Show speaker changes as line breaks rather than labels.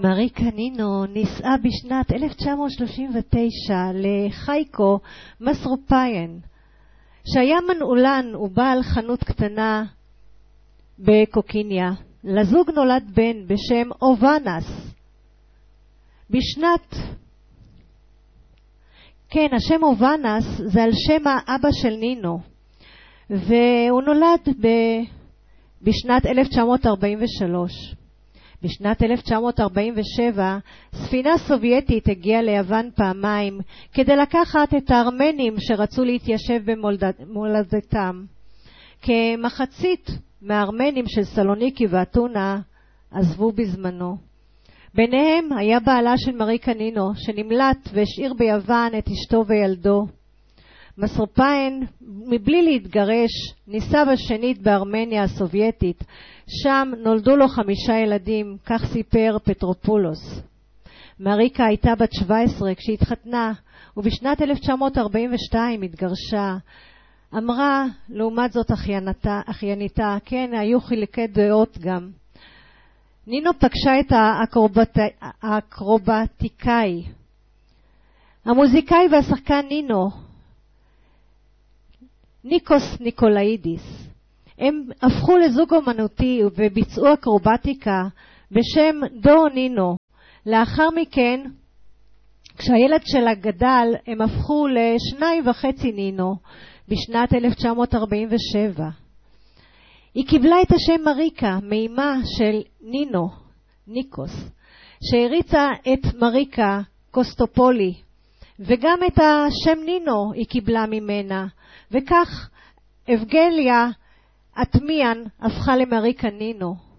מריקה נינו נישאה בשנת 1939 לחייקו מסרופיין, שהיה מנעולן ובעל חנות קטנה בקוקיניה. לזוג נולד בן בשם אובנס. השם אובנס זה על שם האבא של נינו, והוא נולד בשנת 1943. בשנת 1947 ספינה סובייטית הגיעה ליוון פעמיים כדי לקחת את הארמנים שרצו להתיישב במולדתם. כמחצית מהארמנים של סלוניקי ואתונה עזבו בזמנו. ביניהם היה בעלה של מריקה נינו, שנמלט והשאיר ביוון את אשתו וילדו. מסרופיין, מבלי להתגרש, נישא בשנית בארמניה הסובייטית. שם נולדו לו 5 ילדים, כך סיפר פטרופולוס. מריקה הייתה בת 17 כשהתחתנה, ובשנת 1942 התגרשה. אמרה, לעומת זאת אחייניתה, כן, היו חילוקי דעות גם. נינו פגשה את האקרובטיקאי. המוזיקאי והשחקן ניקוס ניקולאידיס. הם הפכו לזוג אומנותי וביצעו אקרובטיקה בשם דו נינו. לאחר מכן, כשהילד שלה גדל, הם הפכו ל2.5 נינו בשנת 1947. היא קיבלה את השם מריקה מאמה של נינו, ניקוס, שהריצה את מריקה קוסטופולי, וגם את השם נינו היא קיבלה ממנה, וכך אבגליה אטמיאן הפכה למריקה נינו.